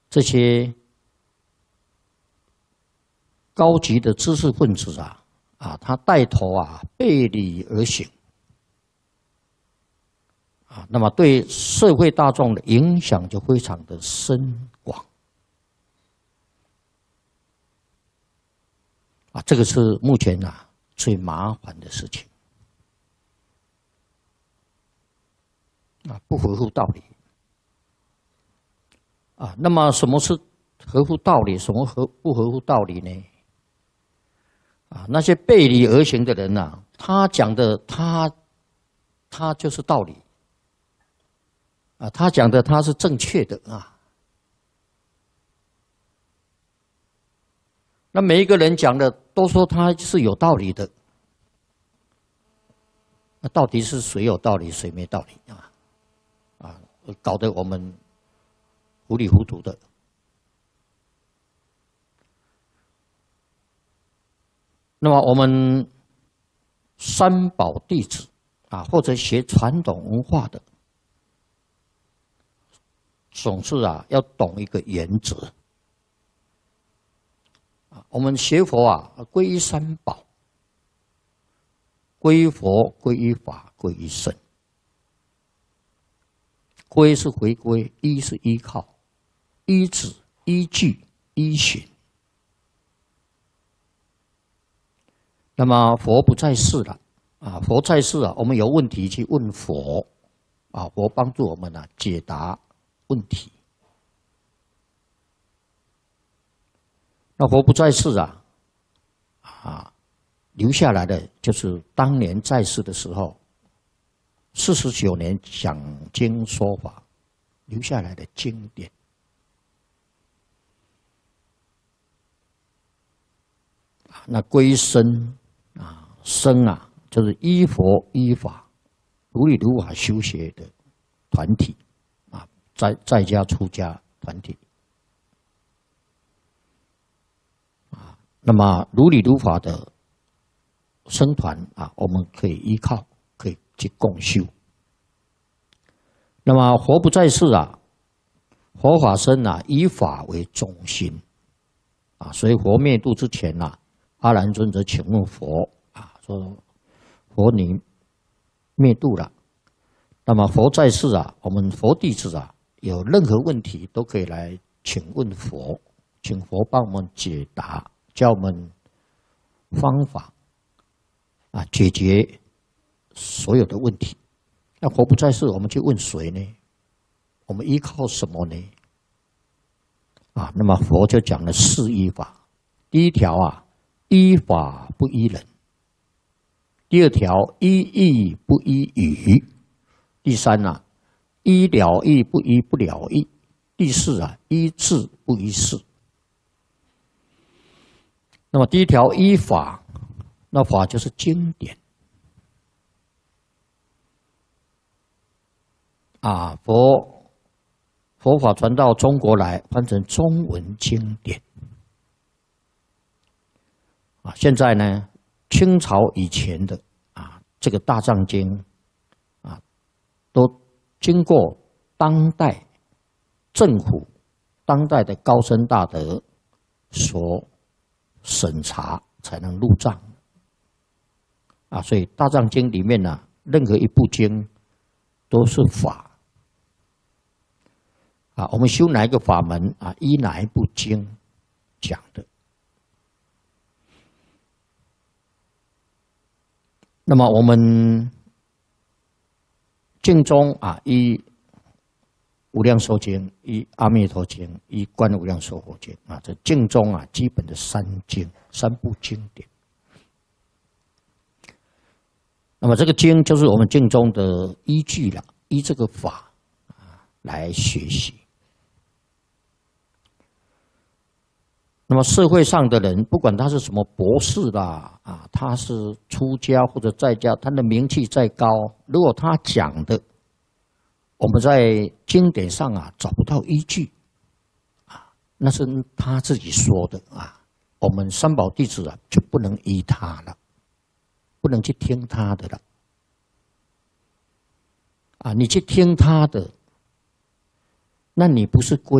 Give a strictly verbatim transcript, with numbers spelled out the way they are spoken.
这些高级的知识分子啊，啊，他带头啊背离而行，啊，那么对社会大众的影响就非常的深广，啊，这个是目前啊最麻烦的事情，啊，不合乎道理。 啊，那么什么是合乎道理？什么合不合乎道理呢？啊，那些背离而行的人呐、啊，他讲的他他就是道理，啊，他讲的他是正确的啊。那每一个人讲的都说他是有道理的，那到底是谁有道理，谁没道理啊？啊，搞得我们 糊里糊涂的，那么我们三宝弟子啊，或者学传统文化的，总是啊要懂一个原则啊。我们学佛啊，皈依三宝，皈依佛、皈依法、皈依僧。皈是回归，依是依靠。 依止、依据、依循。那么佛不在世了啊，佛在世啊，我们有问题去问佛啊，佛帮助我们啊解答问题。那佛不在世啊，啊，留下来的就是当年在世的时候，四十九年讲经说法留下来的经典。 那归僧啊，僧啊，就是依佛依法、如理如法修学的团体啊，在在家出家团体啊。那么如理如法的僧团啊，我们可以依靠，可以去共修。那么佛不在世啊，佛法僧啊，以法为中心啊，所以佛灭度之前呐、啊。 阿难尊者请问佛啊，说：“佛你灭度了，那么佛在世啊，我们佛弟子啊，有任何问题都可以来请问佛，请佛帮我们解答，教我们方法啊，解决所有的问题。那佛不在世，我们去问谁呢？我们依靠什么呢？啊，那么佛就讲了四依法，第一条啊。 依法不依人，第二条依义不依语，第三啊，依了义不依不了义，第四啊，依智不依事。那么第一条依法，那法就是经典啊，佛佛法传到中国来，翻成中文经典。 啊，现在呢，清朝以前的啊，这个大藏经啊，都经过当代政府、当代的高僧大德所审查，才能入藏。啊，所以大藏经里面呢、啊，任何一部经都是法。啊，我们修哪一个法门啊，依哪一部经讲的。 那么我们净宗啊，依无量寿经、依阿弥陀经、依观无量寿佛经啊，这净宗啊，基本的三经、三部经典。那么这个经就是我们净宗的依据了，依这个法啊来学习。 那么社会上的人，不管他是什么博士啦，啊，他是出家或者在家，他的名气再高，如果他讲的，我们在经典上啊找不到依据，啊，那是他自己说的啊，我们三宝弟子啊就不能依他了，不能去听他的了，啊，你去听他的，那你不是归